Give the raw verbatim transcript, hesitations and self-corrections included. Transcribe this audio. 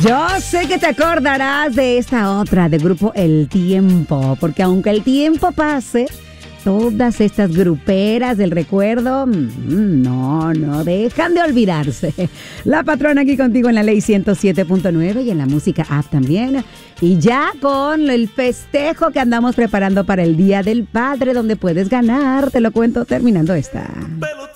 Yo sé que te acordarás de esta otra, de grupo El Tiempo, porque aunque el tiempo pase, todas estas gruperas del recuerdo, no, no dejan de olvidarse. La Patrona aquí contigo en la Ley ciento siete punto nueve y en la música app también. Y ya con el festejo que andamos preparando para el Día del Padre, donde puedes ganar, te lo cuento terminando esta.